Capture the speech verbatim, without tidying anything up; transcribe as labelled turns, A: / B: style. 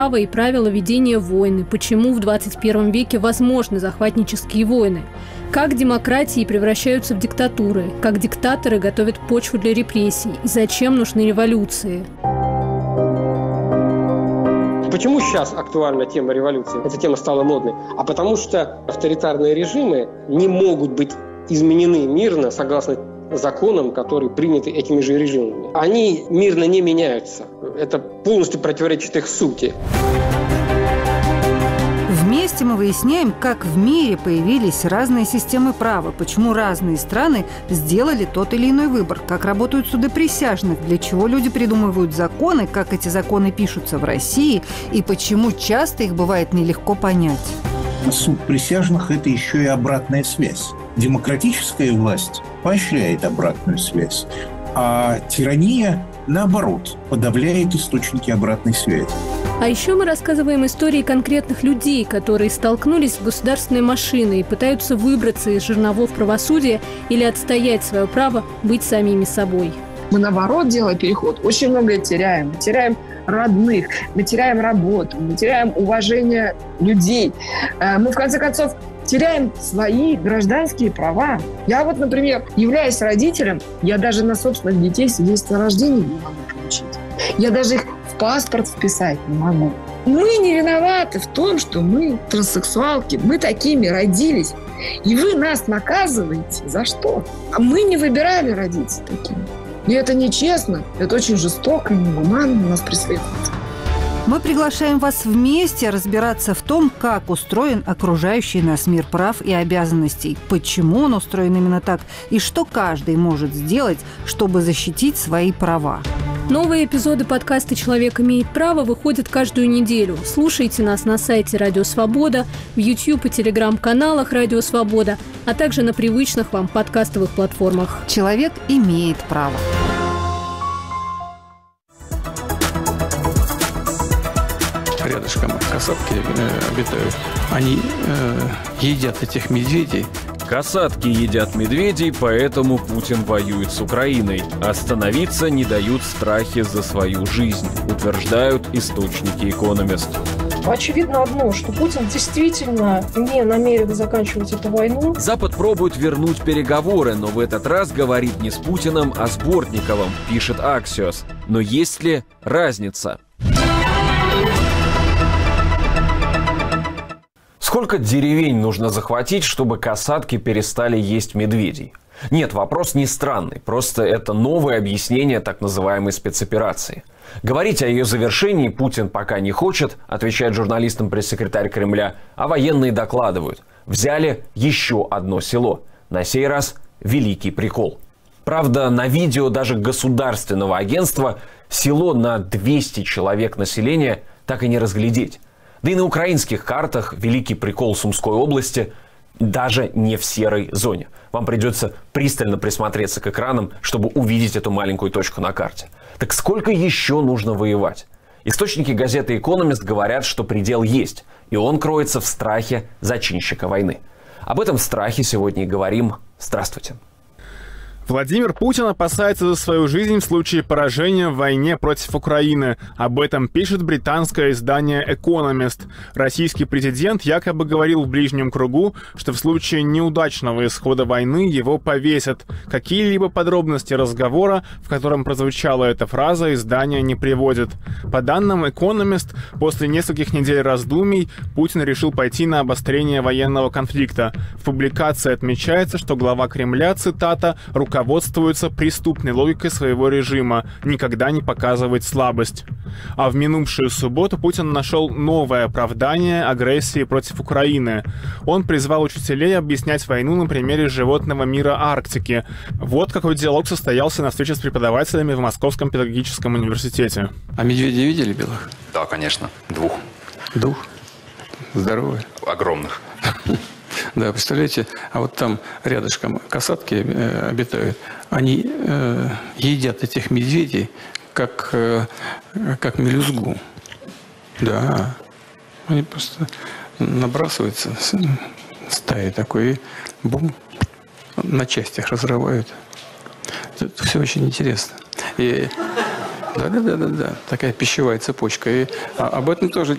A: и правила ведения войны, почему в двадцать первом веке возможны захватнические войны, как демократии превращаются в диктатуры, как диктаторы готовят почву для репрессий и зачем нужны революции.
B: Почему сейчас актуальна тема революции? Эта тема стала модной. А потому что авторитарные режимы не могут быть изменены мирно согласно законам, которые приняты этими же режимами. Они мирно не меняются. Это полностью противоречит их сути.
C: Вместе мы выясняем, как в мире появились разные системы права, почему разные страны сделали тот или иной выбор, как работают суды присяжных, для чего люди придумывают законы, как эти законы пишутся в России и почему часто их бывает нелегко понять.
D: Суд присяжных – это еще и обратная связь. Демократическая власть поощряет обратную связь, а тирания, наоборот, подавляет источники обратной связи.
A: А еще мы рассказываем истории конкретных людей, которые столкнулись с государственной машиной и пытаются выбраться из жерновов правосудия или отстоять свое право быть самими собой.
E: Мы, наоборот, делая переход, очень многое теряем. Мы теряем родных, мы теряем работу, мы теряем уважение людей. Мы, в конце концов, теряем свои гражданские права. Я вот, например, являясь родителем, я даже на собственных детей свидетельство о рождении не могу получить. Я даже их в паспорт вписать не могу. Мы не виноваты в том, что мы транссексуалки, мы такими родились. И вы нас наказываете. За что? А мы не выбирали родиться такими. И это нечестно, это очень жестоко и негуманно нас преследует.
C: Мы приглашаем вас вместе разбираться в том, как устроен окружающий нас мир прав и обязанностей, почему он устроен именно так и что каждый может сделать, чтобы защитить свои права.
A: Новые эпизоды подкаста «Человек имеет право» выходят каждую неделю. Слушайте нас на сайте «Радио Свобода», в YouTube и Telegram-каналах «Радио Свобода», а также на привычных вам подкастовых платформах.
C: «Человек имеет право».
F: Рядышком касатки э, обитают. Они э, едят этих медведей.
G: Касатки едят медведей, поэтому Путин воюет с Украиной. Остановиться не дают страхи за свою жизнь, утверждают источники «Экономист».
H: Очевидно одно, что Путин действительно не намерен заканчивать эту войну.
G: Запад пробует вернуть переговоры, но в этот раз говорит не с Путиным, а с Бортниковым, пишет Axios. Но есть ли разница? Сколько деревень нужно захватить, чтобы касатки перестали есть медведей? Нет, вопрос не странный, просто это новое объяснение так называемой спецоперации. Говорить о ее завершении Путин пока не хочет, отвечает журналистам пресс-секретарь Кремля, а военные докладывают. Взяли еще одно село. На сей раз великий прикол. Правда, на видео даже государственного агентства село на двести человек населения так и не разглядеть. Да и на украинских картах великий прикол Сумской области даже не в серой зоне. Вам придется пристально присмотреться к экранам, чтобы увидеть эту маленькую точку на карте. Так сколько еще нужно воевать? Источники газеты «Экономист» говорят, что предел есть, и он кроется в страхе зачинщика войны. Об этом страхе сегодня и говорим. Здравствуйте.
I: Владимир Путин опасается за свою жизнь в случае поражения в войне против Украины. Об этом пишет британское издание «Экономист». Российский президент якобы говорил в ближнем кругу, что в случае неудачного исхода войны его повесят. Какие-либо подробности разговора, в котором прозвучала эта фраза, издание не приводит. По данным «Экономист», после нескольких недель раздумий Путин решил пойти на обострение военного конфликта. В публикации отмечается, что глава Кремля, цитата, руководствуется руководствуется преступной логикой своего режима – никогда не показывать слабость. А в минувшую субботу Путин нашел новое оправдание агрессии против Украины. Он призвал учителей объяснять войну на примере животного мира Арктики. Вот какой диалог состоялся на встрече с преподавателями в Московском педагогическом университете.
F: А медведей видели белых?
J: Да, конечно. Двух.
F: Двух? Здоровые?
J: Огромных.
F: Да, представляете, а вот там рядышком касатки э, обитают. Они э, едят этих медведей, как, э, как мелюзгу. Да, они просто набрасываются стаи такой, и бум, на частях разрывают. Это все очень интересно. И да, да, да, да, да, такая пищевая цепочка. И а, об этом тоже